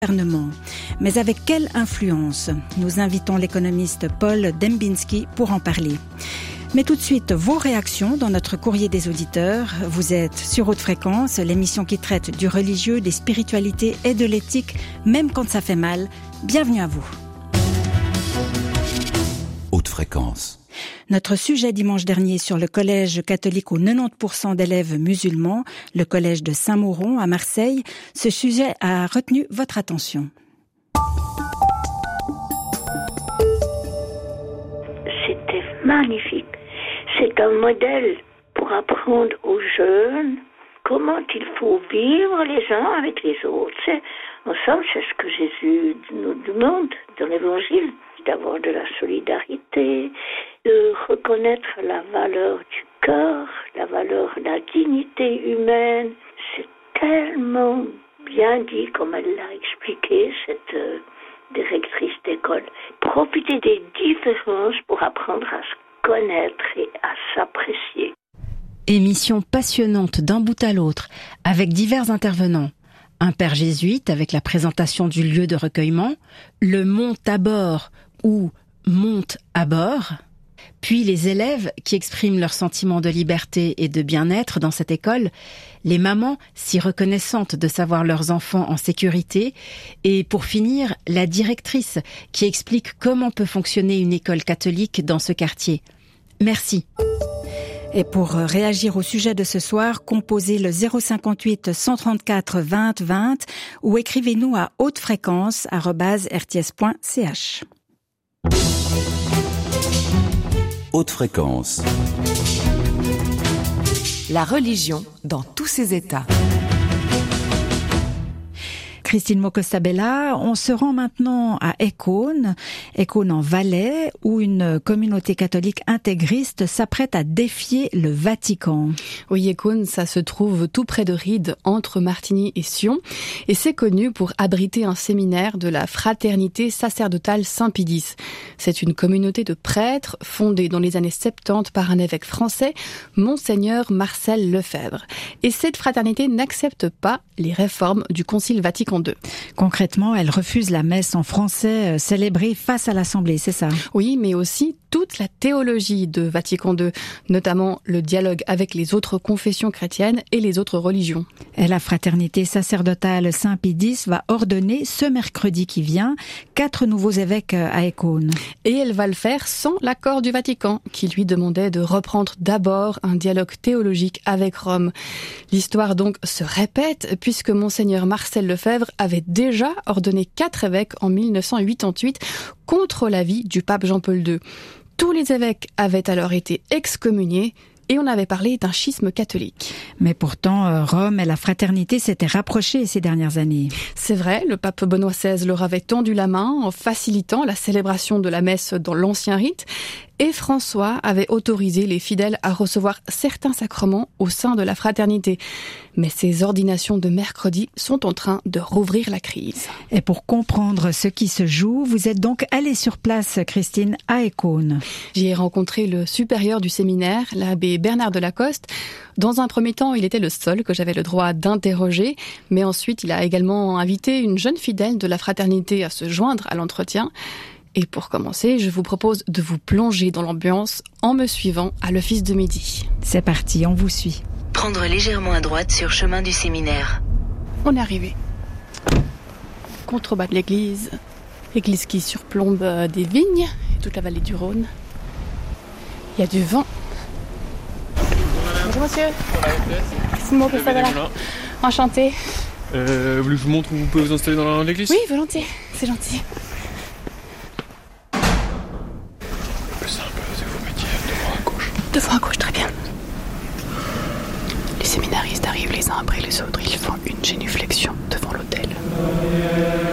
gouvernement. Mais avec quelle influence? Nous invitons l'économiste Paul Dembinski pour en parler. Mais tout de suite, vos réactions dans notre courrier des auditeurs. Vous êtes sur Haute Fréquence, l'émission qui traite du religieux, des spiritualités et de l'éthique, même quand ça fait mal. Bienvenue à vous. Haute Fréquence. Notre sujet dimanche dernier sur le collège catholique aux 90% d'élèves musulmans, le collège de Saint-Mauron à Marseille, ce sujet a retenu votre attention. C'était magnifique. C'est un modèle pour apprendre aux jeunes comment il faut vivre les uns avec les autres. Ensemble, c'est ce que Jésus nous demande dans l'Évangile, d'avoir de la solidarité, de reconnaître la valeur du cœur, la valeur de la dignité humaine. C'est tellement bien dit comme elle l'a expliqué, cette directrice d'école. Profiter des différences pour apprendre à se connaître et à s'apprécier. Émission passionnante d'un bout à l'autre, avec divers intervenants. Un père jésuite avec la présentation du lieu de recueillement, le monte à bord ou monte à bord, puis les élèves qui expriment leur sentiment de liberté et de bien-être dans cette école, les mamans si reconnaissantes de savoir leurs enfants en sécurité, et pour finir, la directrice qui explique comment peut fonctionner une école catholique dans ce quartier. Merci. Et pour réagir au sujet de ce soir, composez le 058 134 20 20 ou écrivez-nous à hautefréquence@rts.ch. Haute Fréquence. La religion dans tous ses états. Christine Mocostabella, on se rend maintenant à Écône en Valais, où une communauté catholique intégriste s'apprête à défier le Vatican. Oui, Écône, ça se trouve tout près de Ried, entre Martigny et Sion, et c'est connu pour abriter un séminaire de la Fraternité sacerdotale Saint-Pie-X. C'est une communauté de prêtres fondée dans les années 70 par un évêque français, Monseigneur Marcel Lefebvre. Et cette fraternité n'accepte pas les réformes du Concile Vatican II. Concrètement, elle refuse la messe en français célébrée face à l'Assemblée, c'est ça? Oui, mais aussi toute la théologie de Vatican II, notamment le dialogue avec les autres confessions chrétiennes et les autres religions. Et la fraternité sacerdotale Saint-Pie-X va ordonner ce mercredi qui vient 4 nouveaux évêques à Écône. Et elle va le faire sans l'accord du Vatican, qui lui demandait de reprendre d'abord un dialogue théologique avec Rome. L'histoire donc se répète, puisque Monseigneur Marcel Lefebvre avait déjà ordonné 4 évêques en 1988 contre l'avis du pape Jean-Paul II. Tous les évêques avaient alors été excommuniés et on avait parlé d'un schisme catholique. Mais pourtant, Rome et la fraternité s'étaient rapprochées ces dernières années. C'est vrai, le pape Benoît XVI leur avait tendu la main en facilitant la célébration de la messe dans l'ancien rite. Et François avait autorisé les fidèles à recevoir certains sacrements au sein de la fraternité. Mais ces ordinations de mercredi sont en train de rouvrir la crise. Et pour comprendre ce qui se joue, vous êtes donc allée sur place, Christine, à Écône. J'y ai rencontré le supérieur du séminaire, l'abbé Bernard de Lacoste. Dans un premier temps, il était le seul que j'avais le droit d'interroger. Mais ensuite, il a également invité une jeune fidèle de la fraternité à se joindre à l'entretien. Et pour commencer, je vous propose de vous plonger dans l'ambiance en me suivant à l'office de midi. C'est parti, on vous suit. Prendre légèrement à droite sur chemin du séminaire. On est arrivé. Contrebas de l'église. Église qui surplombe des vignes et toute la vallée du Rhône. Il y a du vent. Bonjour monsieur. C'est moi, Enchantée. Vous voulez que je vous montre où vous pouvez vous installer dans l'église? Oui, volontiers. C'est gentil. Devant à gauche, très bien. Les séminaristes arrivent les uns après les autres. Ils font une génuflexion devant l'autel.